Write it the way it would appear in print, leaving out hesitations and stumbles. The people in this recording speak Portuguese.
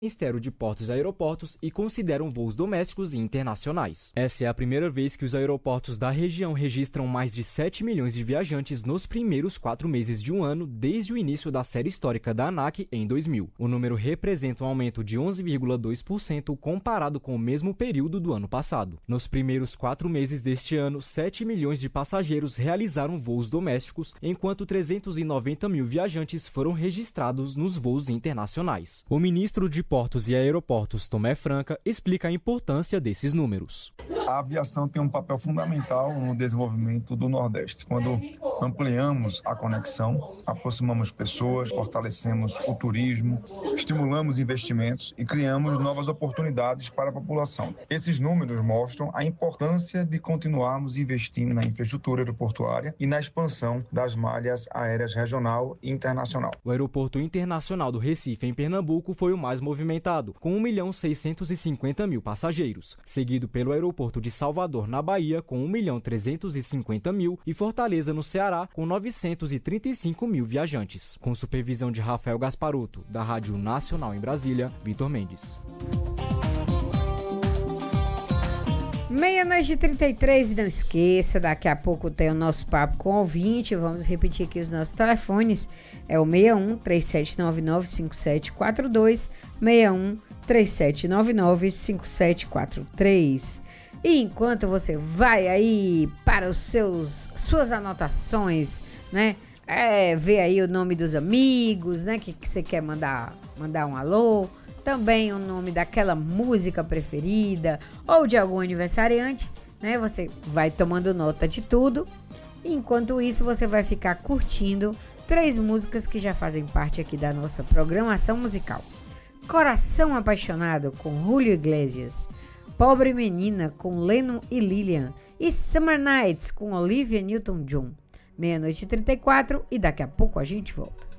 Ministério de Portos e Aeroportos e consideram voos domésticos e internacionais. Essa é a primeira vez que os aeroportos da região registram mais de 7 milhões de viajantes nos primeiros 4 meses de um ano desde o início da série histórica da ANAC em 2000. O número representa um aumento de 11,2% comparado com o mesmo período do ano passado. Nos primeiros 4 meses deste ano, 7 milhões de passageiros realizaram voos domésticos, enquanto 390 mil viajantes foram registrados nos voos internacionais. O ministro de Portos e Aeroportos, Tomé Franca, explica a importância desses números. A aviação tem um papel fundamental no desenvolvimento do Nordeste. Quando ampliamos a conexão, aproximamos pessoas, fortalecemos o turismo, estimulamos investimentos e criamos novas oportunidades para a população. Esses números mostram a importância de continuarmos investindo na infraestrutura aeroportuária e na expansão das malhas aéreas regional e internacional. O Aeroporto Internacional do Recife, em Pernambuco, foi o mais movimentado, com 1.650.000 passageiros, seguido pelo Aeroporto de Salvador, na Bahia, com 1.350.000 e Fortaleza, no Ceará, com 935.000 viajantes. Com supervisão de Rafael Gasparotto, da Rádio Nacional em Brasília, Vitor Mendes. 00:33, não esqueça, daqui a pouco tem o nosso papo com o ouvinte. Vamos repetir aqui os nossos telefones. É o 61 3799 5742, 61 3799 5743. E enquanto você vai aí para os suas anotações, né? Ver aí o nome dos amigos, né? Que você quer mandar um alô. Também o nome daquela música preferida ou de algum aniversariante, né? Você vai tomando nota de tudo. Enquanto isso, você vai ficar curtindo 3 músicas que já fazem parte aqui da nossa programação musical. Coração Apaixonado, com Julio Iglesias. Pobre Menina, com Lennon e Lilian. E Summer Nights, com Olivia Newton-John. 00:34 e daqui a pouco a gente volta.